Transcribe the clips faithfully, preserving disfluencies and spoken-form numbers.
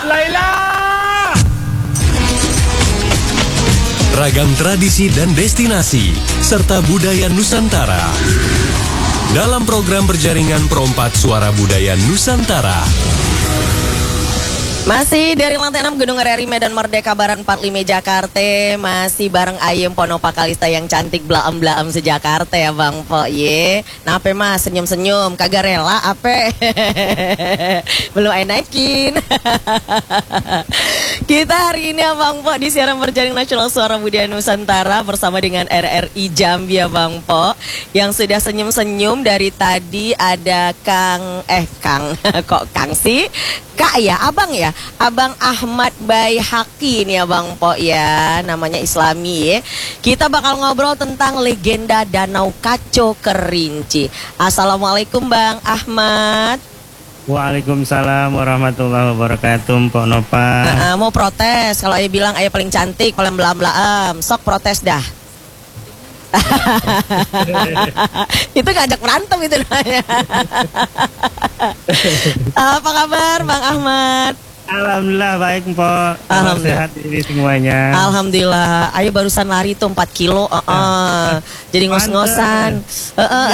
Laila! Ragam tradisi dan destinasi, serta budaya Nusantara. Dalam program berjaringan Perompak Suara Budaya Nusantara. Masih dari lantai enam Gedung R R I Medan Merdeka Barat empat puluh lima Jakarta. Masih bareng Ayem Ponopa Kalista yang cantik blaem-blaem se-Jakarta ya Bang Po ye. Nah apa mas senyum-senyum kagak rela apa? Belum ay naikin. Kita hari ini ya Bang Po di siaran berjaring Nasional Suara Budaya Nusantara bersama dengan R R I Jambi ya Bang Po. Yang sudah senyum-senyum dari tadi ada Kang eh Kang kok Kang sih? Kak ya, abang ya, Abang Ahmad Baihaqi nih ya Bang Po ya, namanya Islami ya. Kita bakal ngobrol tentang legenda Danau Kaco Kerinci. Assalamualaikum Bang Ahmad. Waalaikumsalam warahmatullahi wabarakatuh, Mpok Nopa. Nah, mau protes, kalau ayah bilang ayah paling cantik, paling belam-belam, sok protes dah. Itu ngajak berantem itu namanya. Apa kabar Bang Ahmad? Alhamdulillah baik Mpok. Alhamdulillah sehat ini semuanya. Alhamdulillah. Ayo barusan lari tuh empat kilo. uh -uh. Jadi ngos-ngosan. uh -uh.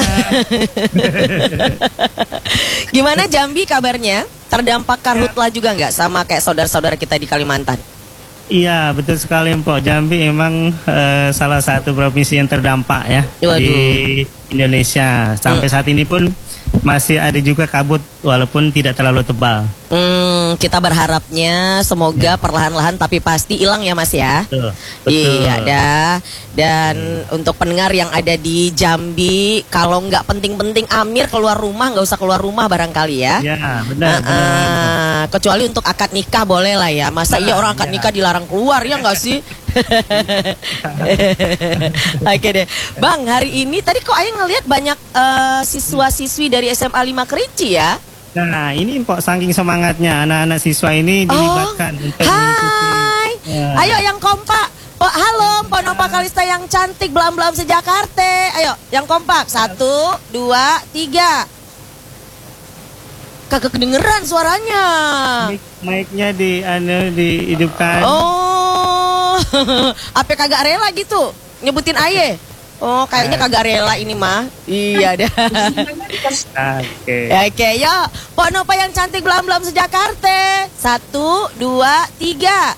Gimana Jambi kabarnya? Terdampak karhutla juga nggak sama kayak saudara-saudara kita di Kalimantan? Iya betul sekali Mpok. Jambi emang uh, salah satu provinsi yang terdampak ya. Waduh. Di Indonesia. Sampai hmm. saat ini pun masih ada juga kabut walaupun tidak terlalu tebal. Hmm, kita berharapnya semoga perlahan-lahan tapi pasti hilang ya Mas ya. Betul. Betul. Iya dah. Dan hmm. untuk pendengar yang ada di Jambi, kalau nggak penting-penting Amir keluar rumah nggak usah keluar rumah barangkali ya. Iya benar. Uh, uh, benar. Kecuali untuk akad nikah boleh lah ya. Masa nah, iya orang akad ya. nikah dilarang keluar ya nggak sih? Oke deh, Bang. Hari ini tadi kok Ayah ngelihat banyak uh, siswa-siswi dari S M A lima Kerinci ya? Nah ini Mpok saking semangatnya anak-anak siswa ini dilibatkan oh, untuk hai. Ya. Ayo yang kompak. Oh, halo Mpok Nopa Kalista yang cantik belam-belam se-Jakarta. Ayo yang kompak. Satu, dua, tiga. Kagak kedengeran suaranya. Mic-nya di anu dihidupkan. Oh. Apa kagak rela gitu nyebutin Aye? Oh, kayaknya kagak rela ini mah. Iya dah. Oke. Oke, yo. Pok Nopa yang cantik belam-belam se-Jakarta. Satu, dua, tiga.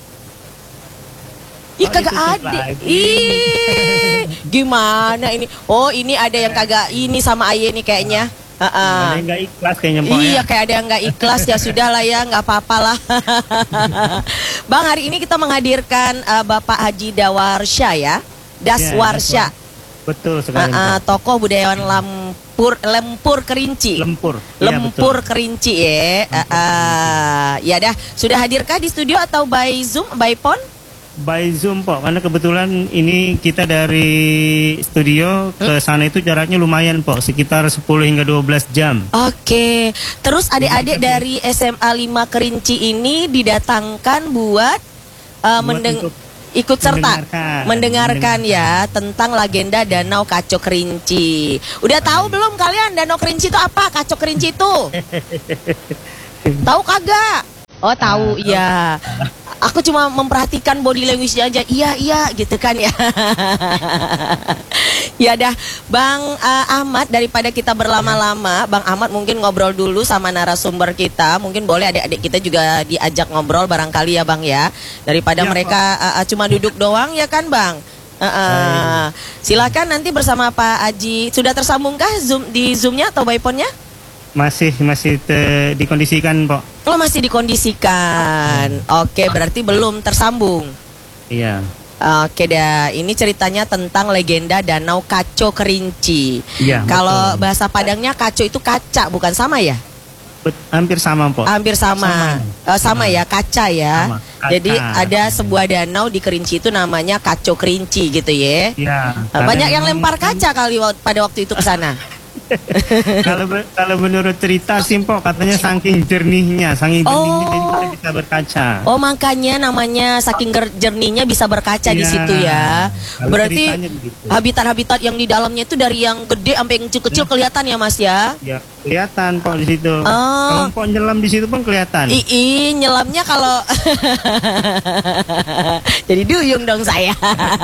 Ih, oh, kagak ada. Ih, gimana ini? Oh, ini ada yang kagak ini sama Aye nih kayaknya. Uh -uh. Ada yang gak ikhlas kayaknya Mpok. Iya ya? kayak ada yang gak ikhlas ya sudah lah ya nggak apa-apa lah. Bang hari ini kita menghadirkan uh, Bapak Haji Dawarsya ya, Daswarsya. Ya, betul sekali. Uh, uh, tokoh budayawan Lempur Lempur Kerinci. Lempur. Lempur ya, Kerinci ya. Uh, uh, ya dah sudah hadirkah di studio atau by Zoom, by phone? By Zoom Pok, karena kebetulan ini kita dari studio ke sana itu jaraknya lumayan Pok, sekitar sepuluh hingga dua belas jam. Oke, terus adik-adik dari S M A lima Kerinci ini didatangkan buat, uh, buat mendeng ikut serta mendengarkan, mendengarkan ya tentang legenda Danau Kaco Kerinci. Udah tahu belum kalian Danau Kerinci itu apa? Kaco Kerinci itu? Tahu kagak? Oh tahu, iya. Aku cuma memperhatikan body language-nya aja. Iya, iya gitu kan ya. Ya dah, Bang uh, Ahmad, daripada kita berlama-lama, Bang Ahmad mungkin ngobrol dulu sama narasumber kita. Mungkin boleh adik-adik kita juga diajak ngobrol barangkali ya Bang ya. Daripada ya, mereka uh, uh, cuma duduk doang ya kan Bang. Uh, uh, silakan nanti bersama Pak Haji. Sudah tersambungkah Zoom di Zoom-nya atau by phone-nya? Masih masih te, dikondisikan Pok. Oh masih dikondisikan. Oke berarti belum tersambung. Iya. Oke dah, ini ceritanya tentang legenda Danau Kaco Kerinci. Iya. Kalau bahasa Padangnya kaco itu kaca, bukan sama ya? Bet, hampir sama Pok. Hampir sama. Sama, uh, sama ya, kaca ya. Sama. Kaca. Jadi ada sebuah danau di Kerinci itu namanya Kaco Kerinci gitu ya. Iya. Uh, banyak yang lempar kaca kali pada waktu itu ke sana. Kalau be- kalau menurut cerita sih Mpok, katanya saking jernihnya, saking jernihnya Oh. jadi kita bisa berkaca. Oh makanya namanya saking ger- jernihnya bisa berkaca di Iya. situ ya. Kalau Berarti ceritanya begitu. habitat-habitat yang di dalamnya itu dari yang gede sampai yang kecil-kecil kelihatan ya Mas ya. Ya kelihatan Mpok di situ. Oh. Kalau Mpok nyelam di situ pun kelihatan. Ii nyelamnya kalau jadi duyung dong saya.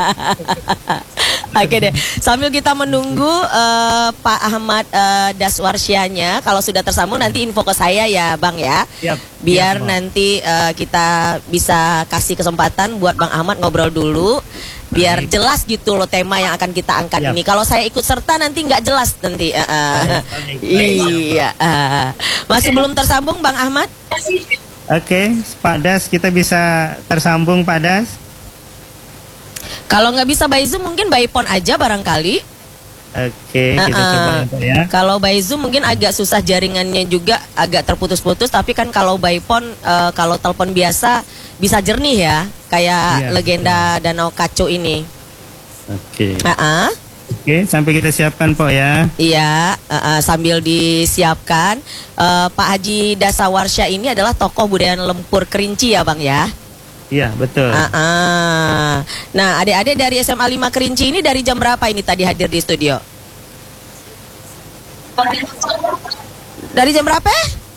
Oke deh, sambil kita menunggu eh, Pak Ahmad eh, Daswarsyanya, kalau sudah tersambung nanti info ke saya ya Bang ya. Siap. Biar Siap, Mpok. nanti eh, kita bisa kasih kesempatan buat Bang Ahmad ngobrol dulu, biar Baik. jelas gitu loh tema yang akan kita angkat Siap. ini. Kalau saya ikut serta nanti nggak jelas nanti. eh, eh. Baik, baik. Iya. eh. Masih belum tersambung Bang Ahmad? Oke, Pak Das, kita bisa tersambung Pak Das. Kalau nggak bisa by Zoom mungkin by phone aja barangkali. Oke, kita Uh-uh. coba ya, Pak ya. Kalau by Zoom mungkin agak susah, jaringannya juga agak terputus-putus. Tapi kan kalau by phone, eh, kalau telepon biasa bisa jernih ya, kayak Iya, legenda Danau Kaco ini. Oke. Uh-uh. Oke, sampai kita siapkan Pak ya. Iya, uh-uh, sambil disiapkan, eh, Pak Haji Dasawarsya ini adalah tokoh budaya Lempur Kerinci ya Bang ya. Iya, betul. Uh-uh. Nah, adik-adik dari S M A lima Kerinci ini dari jam berapa ini tadi hadir di studio? Dari jam berapa?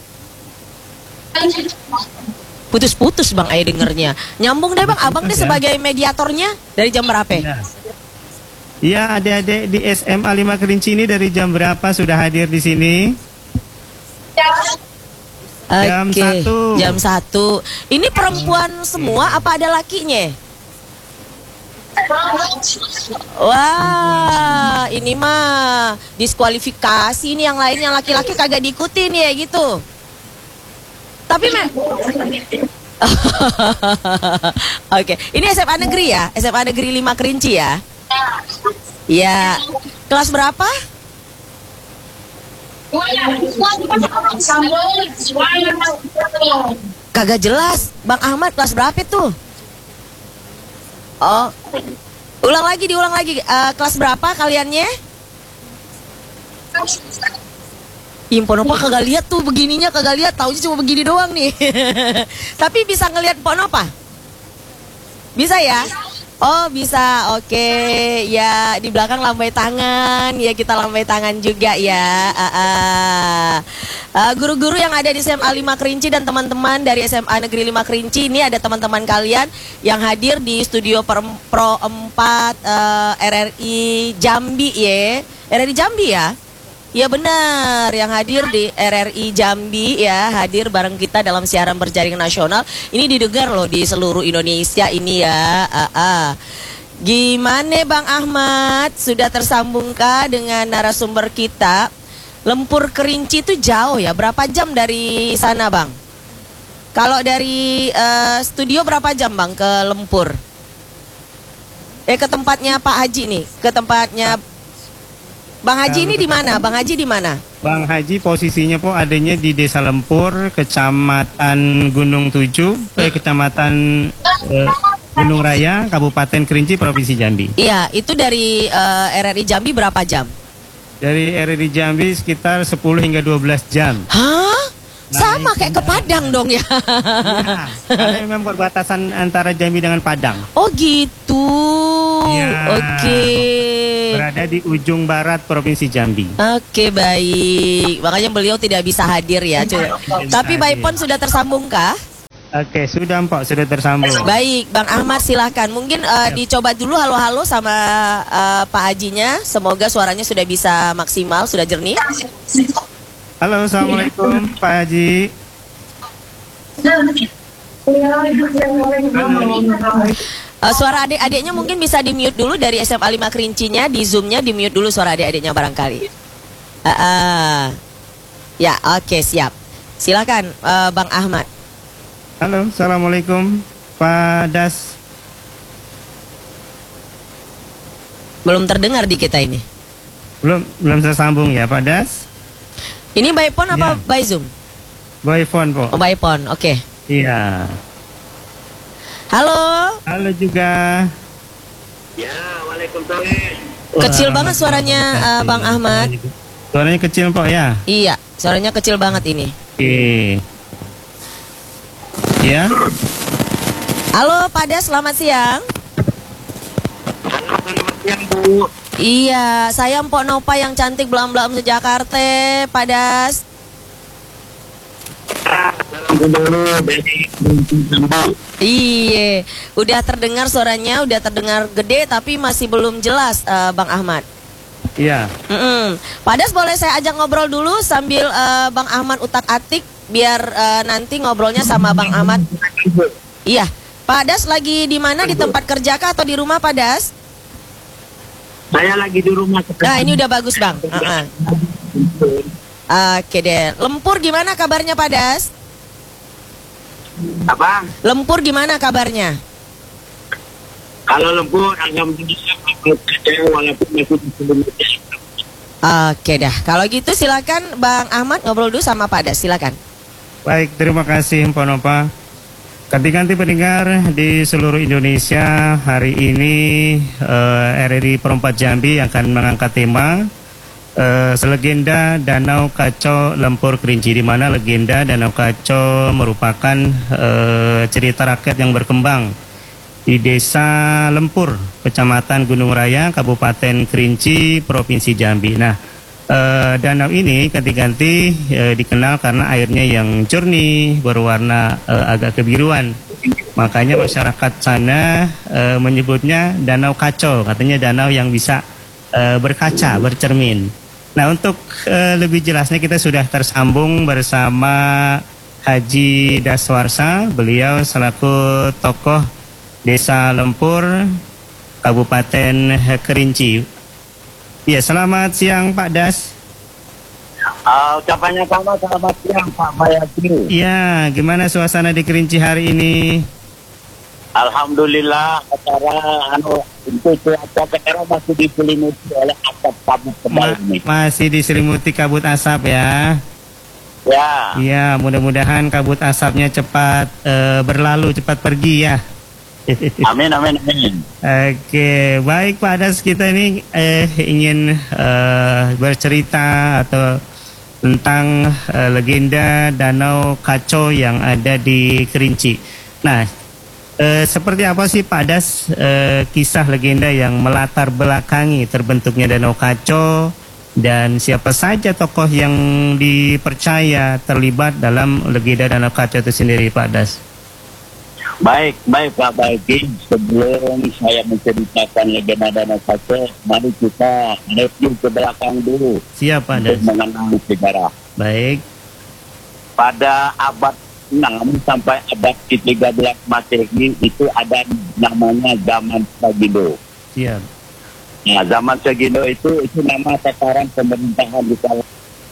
Putus-putus Bang Ayo dengernya. Nyambung deh Bang, Abang deh Ya. sebagai mediatornya. Dari jam berapa? Iya. Iya, adik-adik di S M A lima Kerinci ini dari jam berapa sudah hadir di sini? Jam Oke, satu. Jam satu. Ini perempuan semua apa ada lakinya? Wah, ini mah diskualifikasi ini, yang lain yang laki-laki kagak diikutin ya gitu. Tapi me Oke, ini S M A negeri ya? S M A negeri lima Kerinci ya? Ya. Kelas berapa? Kagak jelas. Bang Ahmad kelas berapa tuh? Oh. Ulang lagi, diulang lagi. Eh, kelas berapa kaliannya? Impon apa kagak lihat tuh begininya, kagak lihat, taunya cuma begini doang nih. Tapi bisa ngelihat pohon apa? Bisa ya? Oh bisa, oke. Ya di belakang lambai tangan, ya kita lambai tangan juga ya. Ah, ah. Ah, guru-guru yang ada di S M A lima Kerinci dan teman-teman dari S M A Negeri lima Kerinci, ini ada teman-teman kalian yang hadir di studio per, Pro empat eh, R R I Jambi ya. R R I Jambi ya? Iya benar, yang hadir di R R I Jambi ya, hadir bareng kita dalam siaran berjaring nasional. Ini didengar loh di seluruh Indonesia ini ya. Ah, ah. Gimana Bang Ahmad? Sudah tersambungkah dengan narasumber kita? Lempur Kerinci itu jauh ya, berapa jam dari sana Bang? Kalau dari eh, studio berapa jam Bang ke Lempur? Eh ke tempatnya Pak Haji nih, ke tempatnya Bang Haji ini di mana? Bang Haji di mana? Bang Haji posisinya po adanya di Desa Lempur, Kecamatan Gunung Tujuh, eh, Kecamatan eh, Gunung Raya, Kabupaten Kerinci, Provinsi Jambi. Iya, itu dari eh, R R I Jambi berapa jam? Dari R R I Jambi sekitar sepuluh hingga dua belas jam. Hah? Sama kayak ke Padang dong ya? Ya, karena memang perbatasan antara Jambi dengan Padang. Oh gitu. Iya. Oke. Berada di ujung barat Provinsi Jambi. Oke baik. Makanya beliau tidak bisa hadir ya. Coba. Tapi by phone sudah tersambungkah? Oke, sudah Mpok, sudah tersambung. Baik, Bang Ahmad silahkan. Mungkin eh, dicoba dulu halo-halo sama eh, Pak Hajinya. Semoga suaranya sudah bisa maksimal, sudah jernih. Halo, Assalamualaikum Pak Haji. Eh, suara adik-adiknya mungkin bisa di-mute dulu dari S M A lima Kerincinya, di Zoom-nya di-mute dulu suara adik-adiknya barangkali. Eh, eh. Ya, oke siap. Silakan eh, Bang Ahmad. Halo, Assalamualaikum Pak Das. Belum terdengar di kita ini. Belum belum tersambung ya Pak Das? Ini by phone apa Ya. by Zoom? By phone po. Oh, by phone, oke. Iya. Halo, Halo juga. Ya, waalaikumsalam. kecil banget suaranya eh, Bang Ahmad. Suaranya kecil Pak ya? Iya, suaranya kecil banget ini. Oke. Ya. Halo, Pak Das, selamat siang. Selamat siang, Bu. Iya, saya Mpok Nopa yang cantik belam-belam sejakarta, Pak Das. Iya, udah terdengar suaranya, udah terdengar gede tapi masih belum jelas, uh, Bang Ahmad. Iya. Mm-mm. Pak Das, boleh saya ajak ngobrol dulu sambil uh, Bang Ahmad utak-atik biar uh, nanti ngobrolnya sama Bang Ahmad. Iya, Pak Das lagi di mana, di tempat kerja kah atau di rumah, Pak Das? Saya lagi di rumah. Nah, ini udah bagus, Bang. Uh-uh. Oke deh. Lempur gimana kabarnya, Pak Das? Apa? Lempur gimana kabarnya? Kalau lembur, alhamdulillah, walaupun masih di sebelum. Oke dah. Kalau gitu silakan Bang Ahmad ngobrol dulu sama Pak Das. Silakan. Baik, terima kasih Mpok Nopa. Ganti-ganti pendengar di seluruh Indonesia, hari ini uh, R R I Perempat Jambi akan mengangkat tema uh, selegenda Danau Kaco Lempur Kerinci, di mana legenda Danau Kaco merupakan uh, cerita rakyat yang berkembang di Desa Lempur, Kecamatan Gunung Raya, Kabupaten Kerinci, Provinsi Jambi. Nah, Uh, danau ini ganti-ganti uh, dikenal karena airnya yang jernih, berwarna uh, agak kebiruan. Makanya masyarakat sana uh, menyebutnya Danau Kaco, katanya danau yang bisa uh, berkaca, bercermin. Nah, untuk uh, lebih jelasnya kita sudah tersambung bersama Haji Daswarsa, beliau selaku tokoh Desa Lempur, Kabupaten Kerinci. Ya, selamat siang Pak Das. Uh, ucapannya sama, selamat siang Pak Bayati. Ya, gimana suasana di Kerinci hari ini? Alhamdulillah, acara anu untuk cuaca daerah masih diselimuti oleh asap kabut tebal ini. Ma masih diselimuti kabut asap ya. Ya. Iya, mudah-mudahan kabut asapnya cepat uh, berlalu, cepat pergi ya. Amin, amin, amin. Oke, baik Pak Das, kita ini eh, ingin eh, bercerita atau tentang eh, legenda Danau Kaco yang ada di Kerinci. Nah, eh, seperti apa sih Pak Das eh, kisah legenda yang melatar belakangi terbentuknya Danau Kaco, dan siapa saja tokoh yang dipercaya terlibat dalam legenda Danau Kaco itu sendiri, Pak Das? Baik, baik Pak Baiki. Sebelum saya menceritakan legenda Danau Kaco, mari kita review ke belakang dulu. Siap Pak Das. Untuk mengenal sejarah. Baik. Pada abad enam sampai abad ke tiga belas Masehi itu ada namanya zaman Sagino. Siap. Nah, zaman Sagino itu itu nama tataran pemerintahan di kala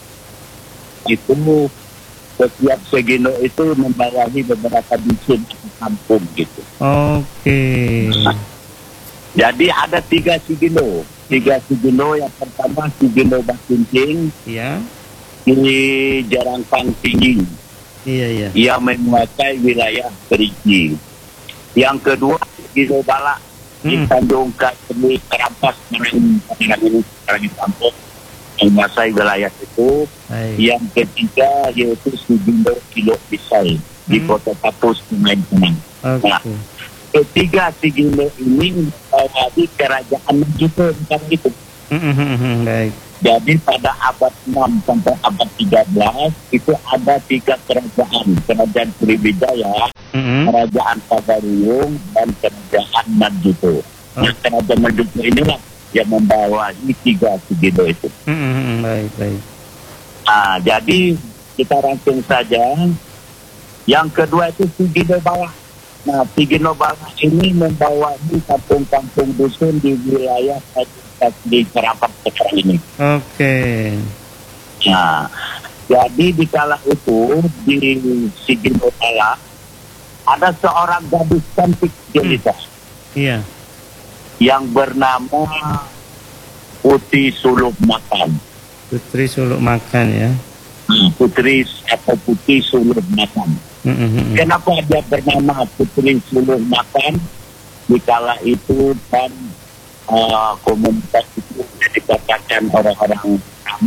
itu. Setiap Sagino itu membawahi beberapa dusun atau kampung gitu. Oke. Nah, jadi ada tiga Sagino. Tiga Sagino, yang pertama Sagino Bakuncing. Iya. Di Jarangkang Tinggi. Iya, iya. Ia menguasai wilayah Kerinci. Yang kedua Sagino Balak. Di Hmm. Tanjung Kasemi Kerampas, Meraih, sekarang ini sekarang di kampung. Menguasai wilayah itu. Baik. Yang ketiga yaitu Sagino Kilo Pisai di Hmm. Kota Tapus, Sungai Tenang. Oke. Nah, ketiga Sagino ini membawahi kerajaan Majuto bukan itu. Hmm, baik. Jadi pada abad enam sampai abad tiga belas itu ada tiga kerajaan, kerajaan Sriwijaya, Hmm. kerajaan Pagaruyung, dan kerajaan Majuto. Oh. Nah, kerajaan Majuto inilah yang membawahi tiga Sagino itu. Hmm, baik, baik. Nah, jadi kita rangkum saja. Yang kedua itu Sagino Bawah. Nah, Sagino Bawah ini membawahi kampung-kampung dusun di wilayah di Kerampas sekarang ini. Oke. Nah, jadi di kala itu di Sagino Bawah ada seorang gadis cantik jelita Iya. yang bernama Putri Suluk Makan. Putri Suluk Makan ya. Putri atau Putri Suluk Makan. Hmm. Kenapa dia bernama Putri Suluk Makan? Di kala itu kan uh, komunitas itu dikatakan orang-orang ramah, orang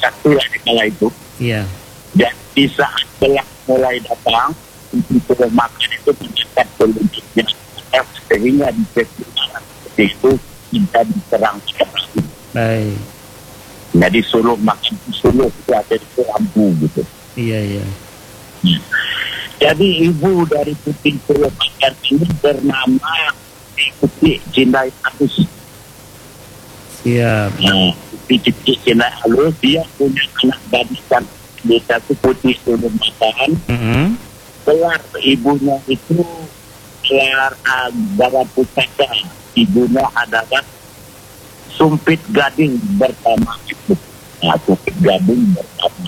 satu lah di kala itu. Iya. Dan di saat telah mulai datang, untuk makan itu mendekat peluduknya, sehingga di sekitar seperti itu kita diserang serang. Baik. Jadi suruh makan suruh itu ada di lampu gitu. Iya, iya. Hmm. Jadi ibu dari Putih Suruh Makan ini bernama Putih Cindai Alus. Siap. Nah, Putih Cindai Alus dia punya anak barisan di satu Putih Suruh Makan. Mm-hmm. Gelar ibunya itu gelar Agama Pusaka. Ibunya adalah Sumpit Gading Pertama itu. Nah, Sumpit Gading Pertama.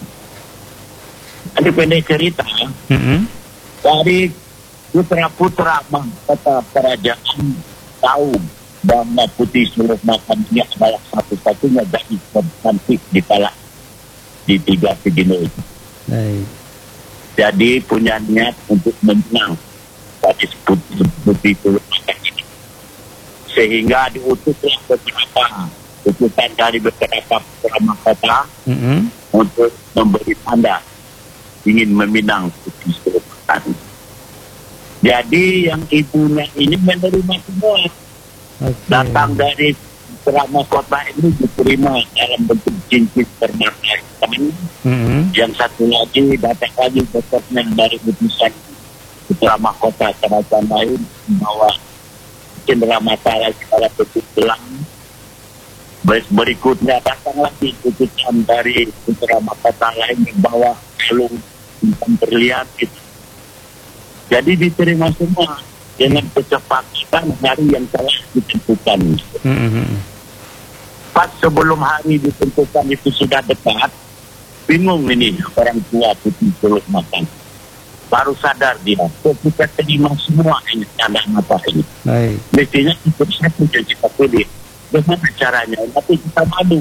Ini pendek cerita. Mm-hmm. Dari putra-putra mahkota kerajaan tahu bahwa Putih Suruh Makan ini adalah satu-satunya gadis tercantik di kala di tiga Pigino itu. Baik. Jadi punya niat untuk menang gadis Putih, Putih Suruh Makan ini. Sehingga diutuslah beberapa utusan dari beberapa putra mahkota Mm-hmm. untuk memberi tanda ingin meminang Putih Suruh Makan. Jadi yang ibunya ini menerima semua. Okay. Datang dari selama kota ini diterima dalam bentuk cincin permata. Mm-hmm. Yang satu lagi datang lagi besarnya dari utusan putra mahkota kerajaan lain bahwa cendera matahari segala bentuk gelang. Berikutnya datang lagi utusan dari putra mahkota lain yang bawa kalung bintang berlian gitu. Jadi diterima semua dengan kecepatan hari yang telah ditentukan. Mm-hmm. Pas sebelum hari ditentukan itu sudah dekat, bingung ini orang tua Putih Suruh Makan. Baru sadar dia, kok kita terima semua ini tanda mata ini. Baik. Mestinya itu satu yang kita pilih. Bagaimana caranya? Tapi kita malu.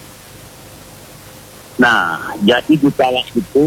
Nah, jadi di kala itu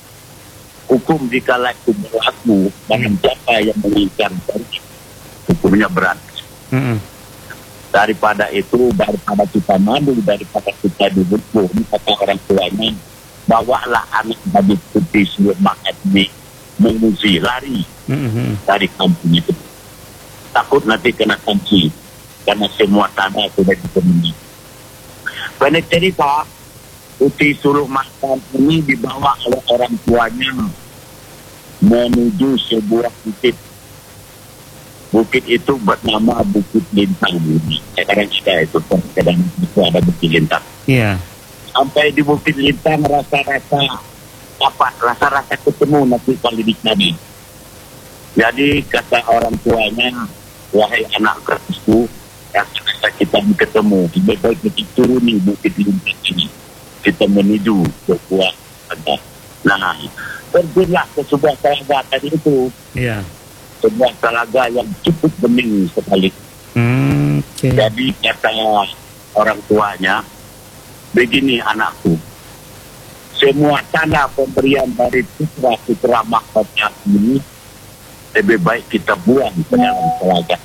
hukum di kala itu berlaku dengan siapa yang mengincar hukumnya berat. Mm-hmm. Daripada itu, daripada kita malu, daripada kita dihukum, kata orang tuanya, bawalah anak gadis Putih Suruh Makan ini mengungsi, lari Mm-hmm. dari kampung itu. Takut nanti kena sanksi karena semua tanah sudah dipenuhi. Pendek cerita, Putih Suruh Makan ini dibawa oleh orang tuanya menuju sebuah bukit. Bukit itu bernama Bukit Lintang. Sekarang kita itu kadang itu ada Bukit Lintang. Iya. Sampai di Bukit Lintang rasa-rasa apa? Rasa-rasa ketemu nanti kali di sana. Jadi kata orang tuanya, wahai anak gadisku, rasa-rasa kita ketemu. Lebih baik kita turuni Bukit Lintang ini. Kita menuju ke buah telaga. Nah, pergilah ke sebuah telaga tadi itu. Iya. Sebuah telaga yang cukup bening sekali. Mm, okay. Jadi kata orang tuanya, begini anakku, semua tanda pemberian dari putra-putra mahkota ini lebih baik kita buang ke dalam telaga.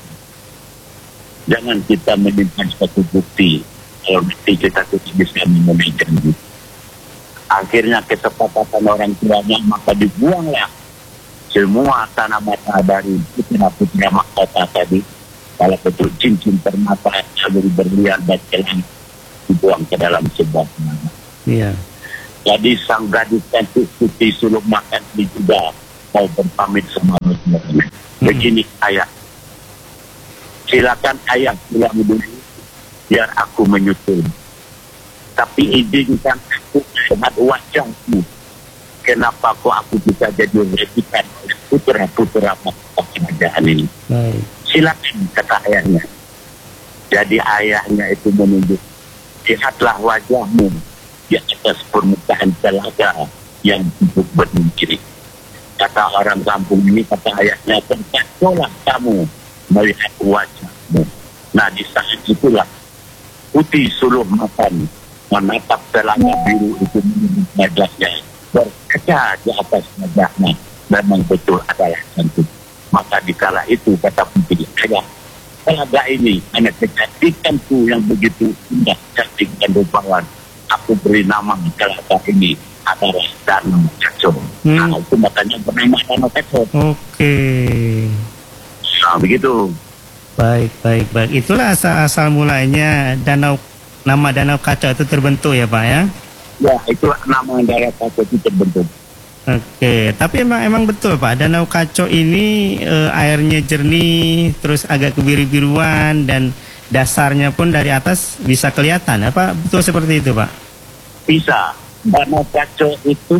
Jangan kita menyimpan satu bukti. Kalau nanti kita tidak bisa memenuhi janji. Akhirnya kesepakatan orang tuanya, maka dibuanglah semua tanah mata dari putra-putra mahkota tadi. Kalau betul cincin permata, lalu berlian dan gelang dibuang ke dalam sebuah tanah. Iya. Jadi sang gadis cantik Putih Suruh Makan ini juga mau berpamit sama orang. Begini ayah, silakan ayah pulang dulu biar aku menyusul. Tapi izinkan aku melihat wajahmu. Kenapa kok aku bisa jadi rebutan oleh putra-putra mahkota kerajaan ini? Baik. Silakan, kata ayahnya. Jadi ayahnya itu menunjuk, lihatlah wajahmu di atas permukaan telaga yang cukup bermunciri. Kata orang kampung ini, kata ayahnya, terpaksalah kamu melihat wajahmu. Nah, di saat itulah Putih Suruh Makan menatap telaga biru itu wajahnya, berkaca di atas wajahnya, memang betul adalah cantik. Maka dikala itu kata Putih, ayah, telaga ini anak kecantikanku yang begitu indah, cantik dan rupawan. aku beri nama telaga ini adalah Danau Kaco. Hmm. Nah, itu makanya bernama Danau Kaco. Oke. Nah, begitu. Baik, baik, baik. Itulah asal-asal mulanya danau, nama Danau Kaco itu terbentuk ya Pak ya? Ya, itu nama Danau Kaco itu terbentuk. Oke, tapi emang emang betul Pak, Danau Kaco ini eh, airnya jernih, terus agak kebiru-biruan dan dasarnya pun dari atas bisa kelihatan. Apa betul seperti itu Pak? Bisa. Danau Kaco itu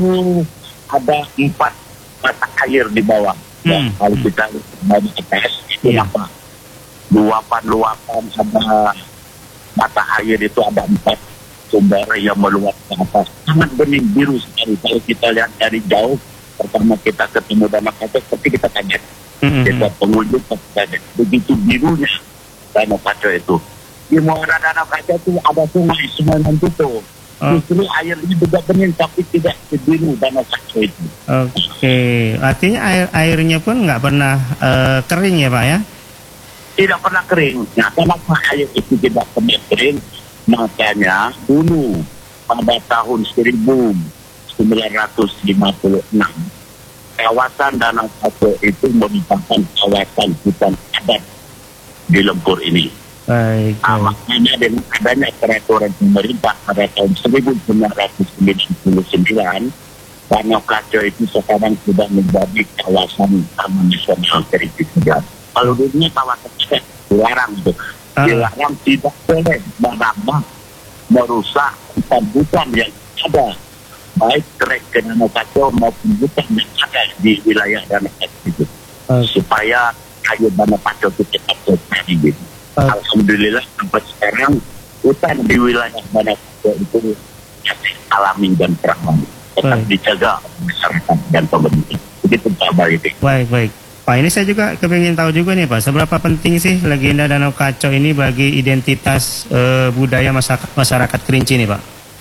ada empat mata air di bawah. Ya, Hmm. kalau kita lihat dari atas itu Iya. apa? Luapan-luapan ada mata air itu ada empat sumber yang meluap ke atas. Sangat bening biru sekali. Kalau kita lihat dari jauh, pertama kita ketemu Danau Kaco, tapi kita kaget. Hmm. Kita pengunjung kita kaget. Begitu birunya Danau Kaco itu. Di muara Danau Kaco itu ada sungai, sungai Mantuto. Oh. Justru airnya juga bening, tapi tidak sebiru Danau Kaco itu. Oke, artinya air airnya pun nggak pernah eh, kering ya Pak ya? Tidak pernah kering. Nah, kenapa air itu tidak pernah kering? Makanya dulu pada tahun seribu sembilan ratus lima puluh enam kawasan Danau Kaco itu merupakan kawasan hutan adat di Lempur ini. Baik, Nah, baik. makanya dengan adanya peraturan pemerintah pada tahun seribu sembilan ratus sembilan puluh sembilan, Danau Kaco itu sekarang sudah menjadi kawasan Taman Nasional Kerinci Segar. Kalau dulunya kawasan adat dilarang itu, Ah. dilarang tidak boleh menambah, merusak hutan-hutan yang ada, baik trek ke Danau Kaco maupun hutan yang ada di wilayah Danau Kaco itu, Oke. supaya air Danau Kaco itu tetap terjadi gitu. Ah. Alhamdulillah sampai sekarang hutan di wilayah Danau Kaco itu masih alami dan perawan, tetap Baik. dijaga oleh masyarakat dan pemerintah. Begitu Pak Baiti. Baik, baik. Pak, ini saya juga kepingin tahu juga nih Pak, seberapa penting sih legenda Danau Kaco ini bagi identitas eh, budaya masyarakat, masyarakat Kerinci nih Pak?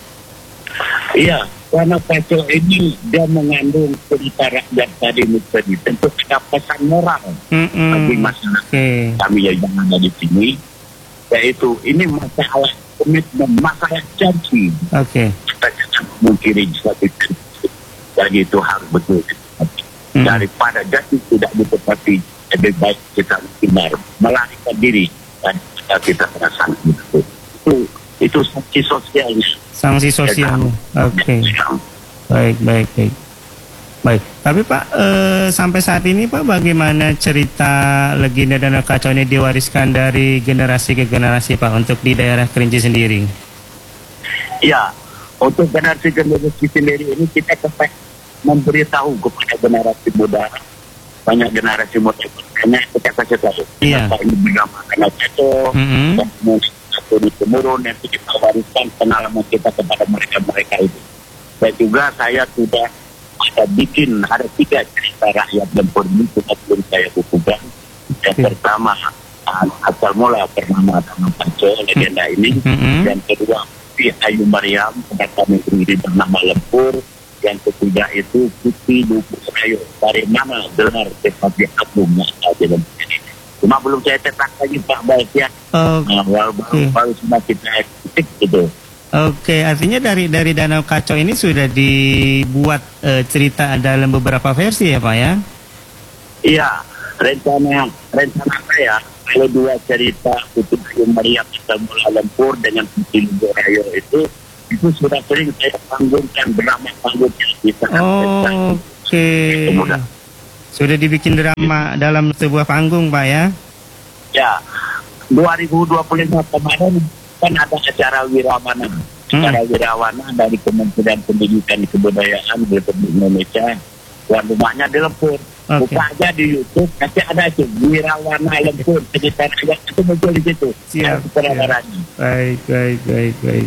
Iya, Danau Kaco ini dia mengandung cerita rakyat tadi tadi. Tentu ada pesan moral Mm-mm. bagi masyarakat Oke, kami yang ada di sini, yaitu ini masalah komitmen, masalah janji. oke. Kita jangan memungkiri suatu janji, jadi itu harus betul. Hmm. Daripada janji tidak ditepati, lebih baik kita benar melarikan diri dan kita kita kerasan itu. Itu itu sanksi sosialnya. Sanksi sosialnya. Oke. Baik, baik, baik. Baik, tapi Pak, eh, sampai saat ini Pak, bagaimana cerita legenda Danau Kaco ini diwariskan dari generasi ke generasi Pak untuk di daerah Kerinci sendiri? Ya, untuk generasi generasi sendiri ini kita tetap memberitahu kepada generasi muda, banyak generasi muda banyak kita kasih tahu. Iya. Kenapa ini bernama Danau Kaco, Mm-hmm. dan kemudian satu di temurun nanti kita wariskan pengalaman kita kepada mereka-mereka itu. Dan juga saya sudah ada bikin ada tiga cerita rakyat Lempur ini sudah belum saya bukukan. Yang Oke. pertama asal mula bernama Danau Kaco legenda ini. Mm-hmm. Yang kedua Putri Ayu Mariam pada kami sendiri bernama Lempur. Yang ketiga itu Putri Lupu Rayo, dari mana gelar sebagai agungnya di Lempur ini. Cuma belum saya cetak lagi Pak Baik ya. Oh, Nah, baru, baru, Oke. baru sudah kita eksekutif gitu. Oke, artinya dari dari Danau Kaco ini sudah dibuat eh, cerita dalam beberapa versi ya Pak ya? Iya, rencana rencana saya kalau dua cerita Putri Ayu Mariam kita mulai Lempur dengan Putri Lupu Rayo itu itu sudah sering saya panggungkan drama panggungnya di saat Oh, oke. Kemudian. Sudah dibikin drama dalam sebuah panggung Pak ya? Ya, dua ribu dua puluh lima kemarin kan ada acara Wirawana. Acara Wirawana dari Kementerian Pendidikan dan Kebudayaan Republik Indonesia. Tuan rumahnya di Lempur. Oke. Buka aja di YouTube, nanti ada itu Wirawana Lempur. Cerita rakyat itu muncul di situ. Siap, Ada sutradaranya. Baik, baik, baik, baik.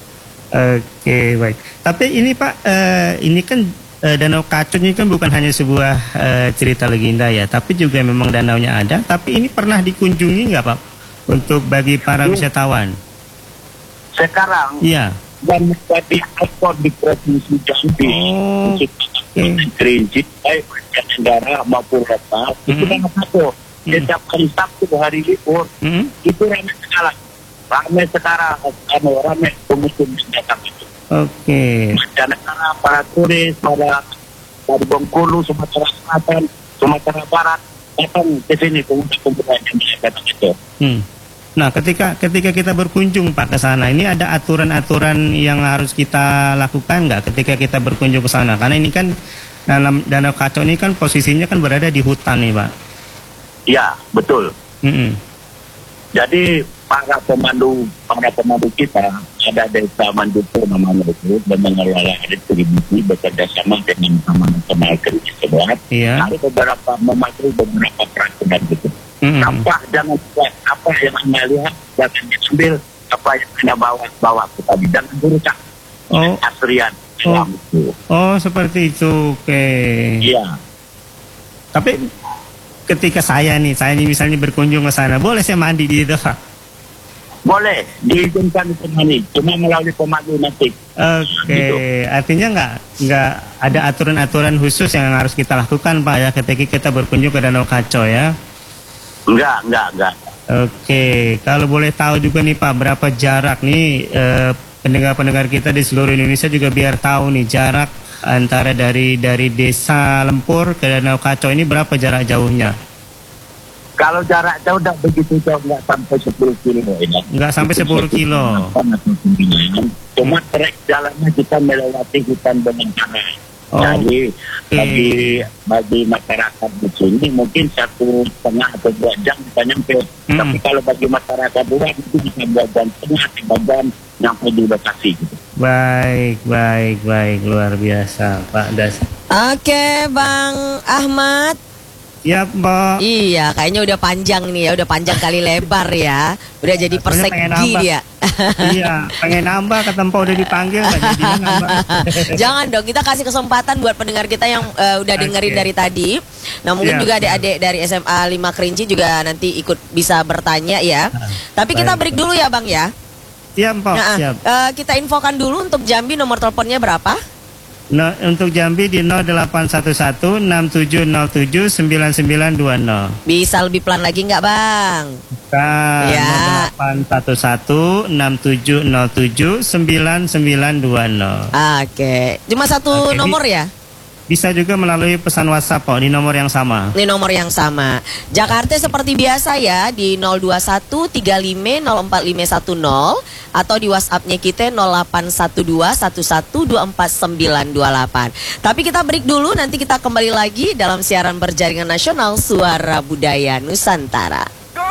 Oke, baik. Tapi ini Pak, eh, ini kan eh, Danau Kaco ini kan bukan hanya sebuah eh, cerita legenda ya, tapi juga memang danaunya ada. Tapi ini pernah dikunjungi nggak Pak? Untuk bagi para Oh. wisatawan? Sekarang Iya. dan menjadi ekspor di Provinsi Jambi. Oh, Di Kerinci, baik negara maupun lokal, itu Mhm. Danau Kaco. Setiap hari Sabtu hari libur, Mm-mm. itu ramai sekali. Ramai sekarang, anu, ramai pengunjung yang datang itu. Oke. Mancanegara, para turis, para dari Bengkulu, Sumatera Selatan, Sumatera Barat datang ke sini untuk kebudayaan mereka itu. Hmm. Nah, ketika ketika kita berkunjung Pak ke sana, ini ada aturan-aturan yang harus kita lakukan nggak ketika kita berkunjung ke sana? Karena ini kan dalam Danau Kacau ini kan posisinya kan berada di hutan nih Pak. Ya, betul. Mm-mm. Jadi para pemandu para pemandu kita ada desa Manduku namanya itu dan mengelola distribusi bekerja sama dengan Taman Nasional Kerinci Sebelat. Iya. Ada beberapa mematuhi beberapa peraturan gitu. Mm-mm. Apa jangan buat apa yang anda lihat jangan diambil, apa yang anda bawa bawa ke tadi jangan dirusak. Oh. Asrian. Oh. Itu. Oh, seperti itu. Oke. Iya. Tapi ketika saya nih, saya nih misalnya berkunjung ke sana, boleh saya mandi di situ Pak? Boleh diizinkan untuk mandi, cuma melalui pemandu nanti. Oke, Gitu. artinya nggak nggak ada aturan-aturan khusus yang harus kita lakukan Pak ya ketika kita berkunjung ke Danau Kacau ya? Enggak, enggak, enggak. Oke, kalau boleh tahu juga nih Pak, berapa jarak nih eh, pendengar-pendengar kita di seluruh Indonesia juga biar tahu nih jarak antara dari dari desa Lempur ke Danau Kacau ini berapa jarak jauhnya? Kalau jarak jauh tidak begitu jauh, nggak sampai sepuluh kilo ini. Nggak sampai sepuluh kilo. Cuma trek jalannya kita melewati hutan belantara. Oh, Jadi oke. bagi bagi masyarakat di sini mungkin satu setengah atau dua jam bisa nyampe. Hmm. Tapi kalau bagi masyarakat luar itu bisa dua jam setengah, tiga jam nyampe di lokasi. Gitu. Baik, baik, baik, luar biasa Pak Das. Oke, Bang Ahmad. Ya Mbak. Iya, kayaknya udah panjang nih ya, udah panjang kali lebar ya. Udah jadi Rasanya pengen persegi nambah. dia. Iya, pengen nambah kata Mbak udah dipanggil nggak jadi nambah. Jangan dong, kita kasih kesempatan buat pendengar kita yang eh, udah dengerin Oke. dari tadi. Nah mungkin Siap, juga siap. adik-adik dari S M A lima Kerinci juga nanti ikut bisa bertanya ya. Tapi kita baik, break dulu ya Bang ya. Siap Mbak, Nah, siap. eh, kita infokan dulu untuk Jambi nomor teleponnya berapa? No, untuk Jambi di nol delapan satu satu enam tujuh nol tujuh sembilan sembilan dua nol. Bisa lebih pelan lagi nggak Bang? Kan Ya. nol delapan satu satu enam tujuh nol tujuh sembilan sembilan dua nol. Oke, cuma satu Oke, nomor di- ya? Bisa juga melalui pesan WhatsApp kok di nomor yang sama. Ini nomor yang sama. Jakarta seperti biasa ya di nol dua satu tiga lima nol empat lima satu nol atau di WhatsApp-nya kita nol delapan satu dua satu satu dua empat sembilan dua delapan. Tapi kita break dulu, nanti kita kembali lagi dalam siaran berjaringan nasional Suara Budaya Nusantara.